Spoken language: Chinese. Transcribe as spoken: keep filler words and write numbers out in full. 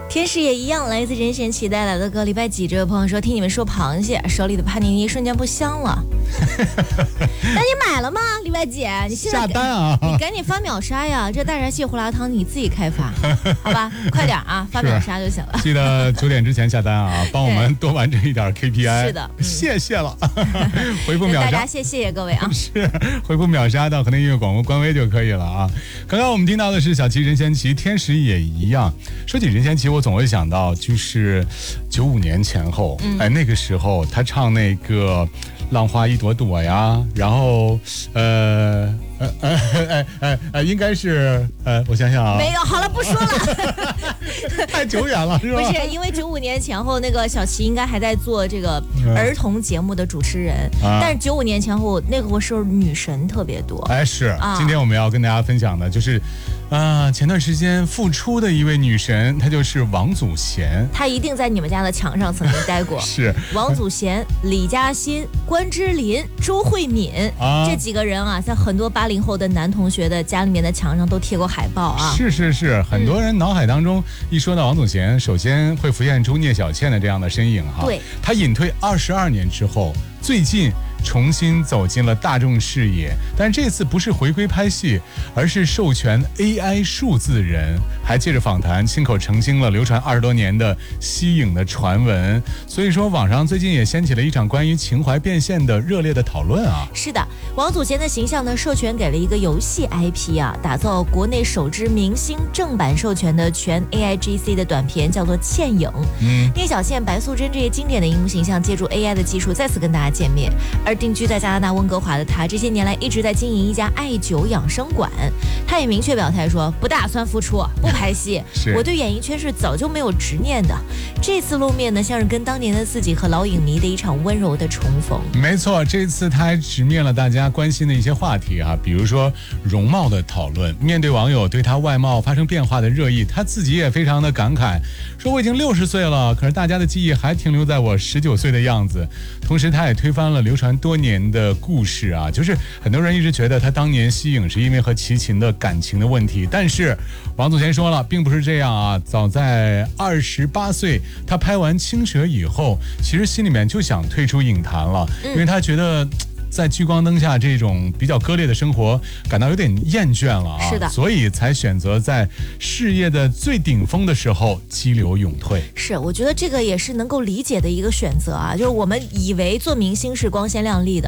天使也一样，来自任贤齐带来的歌。礼拜几，这位朋友说听你们说螃蟹，手里的帕尼尼瞬间不香了。那你买了吗？礼拜几？你现在下单啊！ 你赶紧发秒杀呀！这大闸蟹胡辣汤你自己开发，好吧？快点啊，发秒杀就行了。 记得九点之前下单啊，帮我们多完成一点 K P I。 是的， 嗯、谢谢了。回复秒杀， 大家谢谢各位啊。 是回复秒杀到河南音乐广播官微就可以了啊。刚刚我们听到的是小齐任贤齐，天使也一样。说起任贤齐，我总会想到就是九五年前后，嗯、哎，那个时候他唱那个。浪花一朵朵呀，然后呃呃呃哎哎哎，应该是呃，我想想啊， 没有，好了，不说了， 太久远了，是吧？ 不是，因为九五年前后，那个小齐应该还在做这个儿童节目的主持人，嗯、但是九五年前后那个时候女神特别多。 哎，是，啊、今天我们要跟大家分享的就是。啊，前段时间复出的一位女神，她就是王祖贤。 她一定在你们家的墙上曾经待过。 是王祖贤、李嘉欣、关之琳、周慧敏、啊、这几个人啊，在很多八零后的男同学的家里面的墙上都贴过海报啊。 是是是，很多人脑海当中、嗯、一说到王祖贤，首先会浮现出聂小倩的这样的身影哈。 对， 她隐退二十二年之后，最近。重新走进了大众视野，但这次不是回归拍戏，而是授权 A I 数字人，还借着访谈亲口澄清了流传二十多年的息影的传闻。所以说，网上最近也掀起了一场关于情怀变现的热烈的讨论啊。 是的，王祖贤的形象呢，授权给了一个游戏 I P 啊，打造国内首支明星正版授权的全 A I G C 的短片，叫做《倩影》。嗯，聂小倩、白素贞这些经典的荧幕形象，借助 A I 的技术再次跟大家见面。而定居在加拿大温哥华的他，这些年来一直在经营一家艾灸养生馆。他也明确表态说，不打算复出，不拍戏。我对演艺圈是早就没有执念的。这次露面呢，像是跟当年的自己和老影迷的一场温柔的重逢。 没错，这次他还直面了大家关心的一些话题啊，比如说容貌的讨论。面对网友对他外貌发生变化的热议，他自己也非常的感慨，说我已经六十岁了，可是大家的记忆还停留在我十九岁的样子。同时，他也推翻了流传多年的故事啊，就是很多人一直觉得他当年息影是因为和齐秦的感情的问题，但是王祖贤说了，并不是这样啊。早在二十八岁，他拍完《青蛇》以后，其实心里面就想退出影坛了，因为他觉得在聚光灯下这种比较割裂的生活感到有点厌倦了啊， 是的， 所以才选择在事业的最顶峰的时候激流勇退。 是，我觉得这个也是能够理解的一个选择啊，就是我们以为做明星是光鲜亮丽的，